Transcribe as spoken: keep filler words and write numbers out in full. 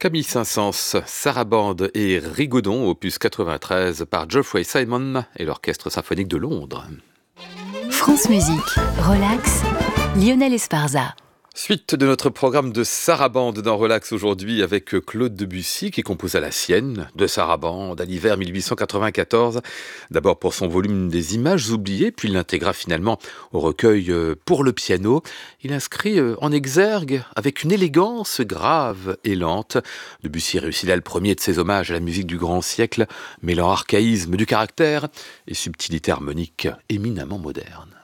Camille Saint-Saëns, Sarabande et Rigaudon, opus quatre-vingt-treize par Geoffrey Simon et l'Orchestre Symphonique de Londres. France Musique, Relax, Lionel Esparza. Suite de notre programme de Sarabande dans Relax aujourd'hui avec Claude Debussy qui composa la sienne de Sarabande à l'hiver mille huit cent quatre-vingt-quatorze. D'abord pour son volume des images oubliées, puis il l'intégra finalement au recueil pour le piano. Il inscrit en exergue avec une élégance grave et lente. Debussy réussit là le premier de ses hommages à la musique du grand siècle, mêlant archaïsme du caractère et subtilité harmonique éminemment moderne.